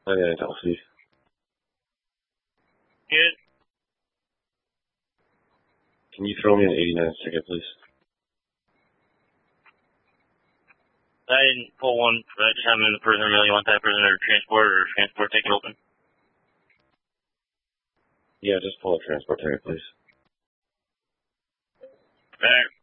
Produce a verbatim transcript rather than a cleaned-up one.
I got it, I'll see. Good. Can you throw me an eighty-nine ticket, please? I didn't pull one, but I just have them in the prisoner mill. You want that prisoner transport or transport ticket open? Yeah, just pull a transport ticket, please. Alright.